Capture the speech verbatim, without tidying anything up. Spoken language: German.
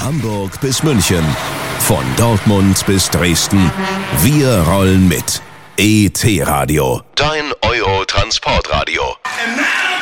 Hamburg bis München, von Dortmund bis Dresden. Wir rollen mit. E T Radio, dein Euro-Transportradio.